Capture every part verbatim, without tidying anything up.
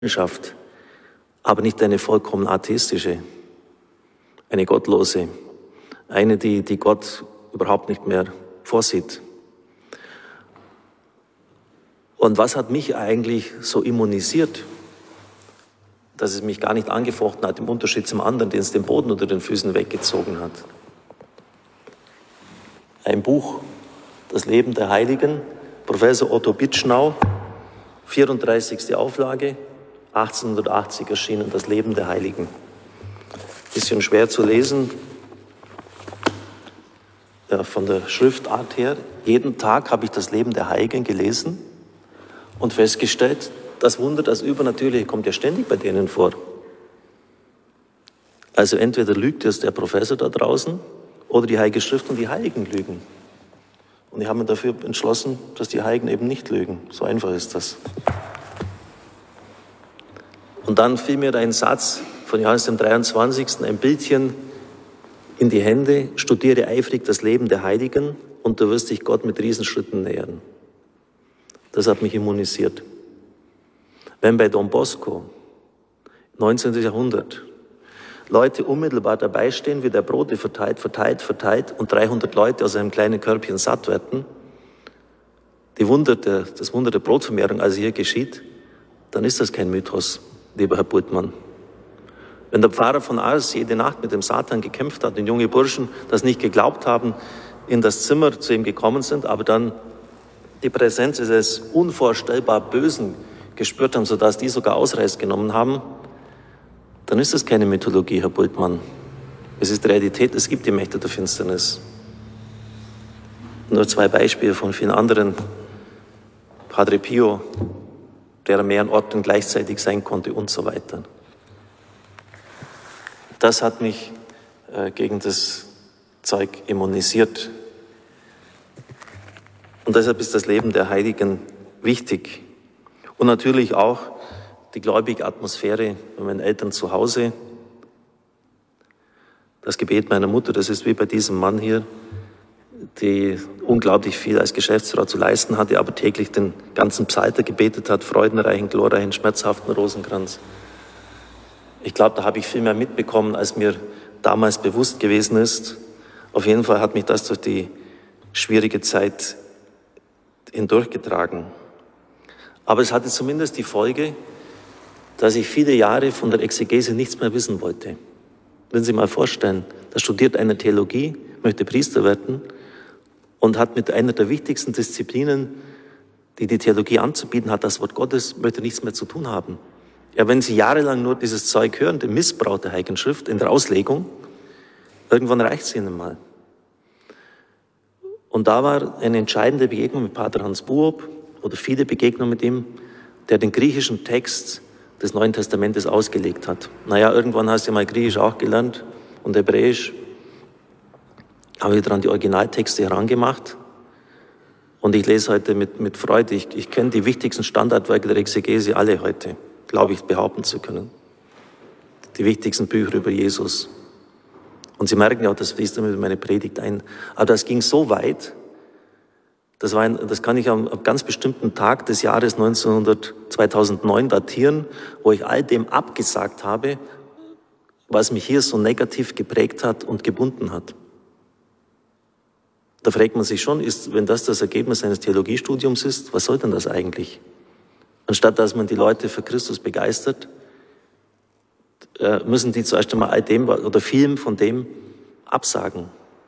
Gemeinschaft, aber nicht eine vollkommen atheistische, eine gottlose, eine, die, die Gott überhaupt nicht mehr vorsieht. Und was hat mich eigentlich so immunisiert, dass es mich gar nicht angefochten hat, im Unterschied zum anderen, den es den Boden unter den Füßen weggezogen hat? Ein Buch, Das Leben der Heiligen, Professor Otto Bitschnau, vierunddreißigste Auflage, achtzehnhundertachtzig erschienen, Das Leben der Heiligen. Bisschen schwer zu lesen, ja, von der Schriftart her. Jeden Tag habe ich das Leben der Heiligen gelesen und festgestellt, das Wunder, das Übernatürliche kommt ja ständig bei denen vor. Also entweder lügt jetzt der Professor da draußen oder die Heilige Schrift und die Heiligen lügen. Und ich habe mich dafür entschlossen, dass die Heiligen eben nicht lügen. So einfach ist das. Und dann fiel mir ein Satz von Johannes dem dreiundzwanzigsten, ein Bildchen in die Hände: Studiere eifrig das Leben der Heiligen und du wirst dich Gott mit Riesenschritten nähern. Das hat mich immunisiert. Wenn bei Don Bosco, neunzehnten Jahrhundert, Leute unmittelbar dabei stehen, wie der Brote verteilt, verteilt, verteilt und dreihundert Leute aus einem kleinen Körbchen satt werden, die Wunder der, das Wunder der Brotvermehrung also hier geschieht, dann ist das kein Mythos, lieber Herr Bultmann. Wenn der Pfarrer von Ars jede Nacht mit dem Satan gekämpft hat und junge Burschen das nicht geglaubt haben, in das Zimmer zu ihm gekommen sind, aber dann die Präsenz des unvorstellbar Bösen gespürt haben, sodass die sogar Ausreiß genommen haben, dann ist das keine Mythologie, Herr Bultmann. Es ist Realität, es gibt die Mächte der Finsternis. Nur zwei Beispiele von vielen anderen. Padre Pio, der an mehreren Orten gleichzeitig sein konnte und so weiter. Das hat mich äh, gegen das Zeug immunisiert. Und deshalb ist das Leben der Heiligen wichtig. Und natürlich auch die gläubige Atmosphäre bei meinen Eltern zu Hause. Das Gebet meiner Mutter, das ist wie bei diesem Mann hier, die unglaublich viel als Geschäftsfrau zu leisten hatte, aber täglich den ganzen Psalter gebetet hat, freudenreichen, glorreichen, schmerzhaften Rosenkranz. Ich glaube, da habe ich viel mehr mitbekommen, als mir damals bewusst gewesen ist. Auf jeden Fall hat mich das durch die schwierige Zeit hindurchgetragen. Aber es hatte zumindest die Folge, dass ich viele Jahre von der Exegese nichts mehr wissen wollte. Wenn Sie mal vorstellen, da studiert einer Theologie, möchte Priester werden und hat mit einer der wichtigsten Disziplinen, die die Theologie anzubieten hat, das Wort Gottes, möchte nichts mehr zu tun haben. Ja, wenn Sie jahrelang nur dieses Zeug hören, den Missbrauch der Heiligen Schrift in der Auslegung, irgendwann reicht es Ihnen mal. Und da war eine entscheidende Begegnung mit Pater Hans Buob oder viele Begegnungen mit ihm, der den griechischen Text des Neuen Testamentes ausgelegt hat. Naja, irgendwann hast du ja mal Griechisch auch gelernt und Hebräisch. Habe ich dann die Originaltexte herangemacht und ich lese heute mit, mit Freude. Ich, ich kenne die wichtigsten Standardwerke der Exegese alle heute, glaube ich, behaupten zu können. Die wichtigsten Bücher über Jesus. Und Sie merken ja auch, das fließt damit in meine Predigt ein. Aber das ging so weit, das, war ein, das kann ich am, am ganz bestimmten Tag des Jahres neunzehnhundert, zweitausendneun datieren, wo ich all dem abgesagt habe, was mich hier so negativ geprägt hat und gebunden hat. Da fragt man sich schon, ist, wenn das das Ergebnis eines Theologiestudiums ist, was soll denn das eigentlich? Anstatt dass man die Leute für Christus begeistert, müssen die zuerst einmal all dem oder vielem von dem absagen.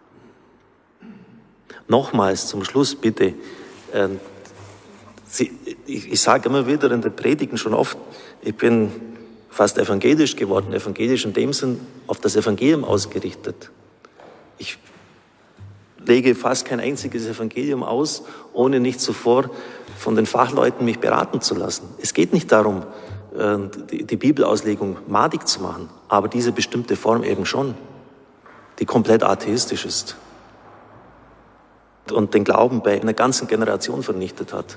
Nochmals zum Schluss bitte, äh, Sie, ich, ich sage immer wieder in den Predigen schon oft, ich bin fast evangelisch geworden, evangelisch in dem Sinn auf das Evangelium ausgerichtet. Ich lege fast kein einziges Evangelium aus, ohne nicht zuvor von den Fachleuten mich beraten zu lassen. Es geht nicht darum, die, die Bibelauslegung madig zu machen, aber diese bestimmte Form eben schon, die komplett atheistisch ist und den Glauben bei einer ganzen Generation vernichtet hat.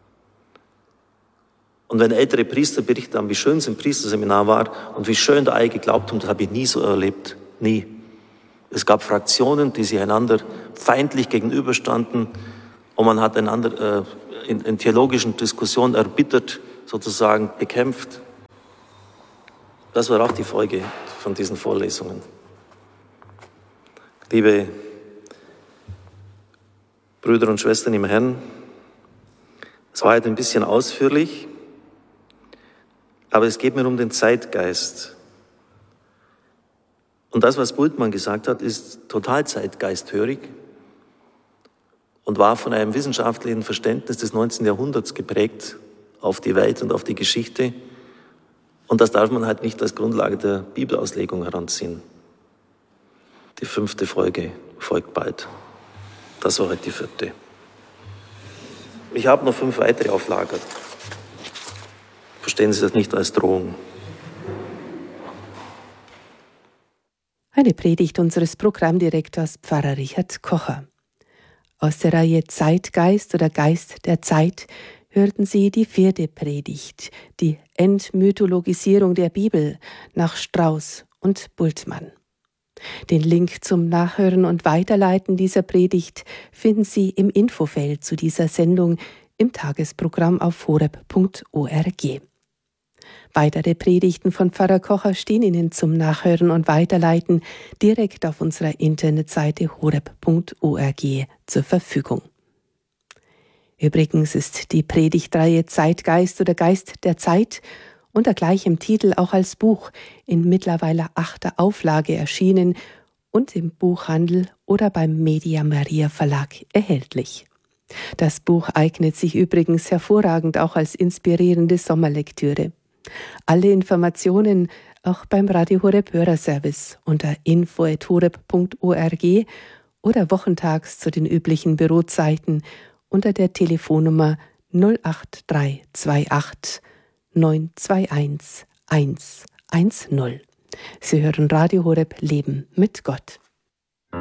Und wenn ältere Priester berichtet haben, wie schön es im Priesterseminar war und wie schön da alle geglaubt haben, das habe ich nie so erlebt. Nie. Es gab Fraktionen, die sich einander feindlich gegenüberstanden und man hat einander äh, in, in theologischen Diskussionen erbittert sozusagen bekämpft. Das war auch die Folge von diesen Vorlesungen. Liebe Brüder und Schwestern im Herrn, es war heute ein bisschen ausführlich, aber es geht mir um den Zeitgeist. Und das, was Bultmann gesagt hat, ist total zeitgeisthörig und war von einem wissenschaftlichen Verständnis des neunzehnten Jahrhunderts geprägt auf die Welt und auf die Geschichte. Und das darf man halt nicht als Grundlage der Bibelauslegung heranziehen. Die fünfte Folge folgt bald. Das war heute die vierte. Ich habe noch fünf weitere auf Lager. Verstehen Sie das nicht als Drohung. Eine Predigt unseres Programmdirektors Pfarrer Richard Kocher. Aus der Reihe Zeitgeist oder Geist der Zeit hörten Sie die vierte Predigt, die Entmythologisierung der Bibel nach Strauß und Bultmann. Den Link zum Nachhören und Weiterleiten dieser Predigt finden Sie im Infofeld zu dieser Sendung im Tagesprogramm auf horeb punkt org. Weitere Predigten von Pfarrer Kocher stehen Ihnen zum Nachhören und Weiterleiten direkt auf unserer Internetseite horeb punkt org zur Verfügung. Übrigens ist die Predigtreihe Zeitgeist oder Geist der Zeit unter gleichem Titel auch als Buch in mittlerweile achter Auflage erschienen und im Buchhandel oder beim Media Maria Verlag erhältlich. Das Buch eignet sich übrigens hervorragend auch als inspirierende Sommerlektüre. Alle Informationen auch beim Radio Horeb Hörerservice unter info at horeb punkt org oder wochentags zu den üblichen Bürozeiten unter der Telefonnummer null acht drei zwei acht neun zwei eins eins eins null. Sie hören Radio Horeb Leben mit Gott.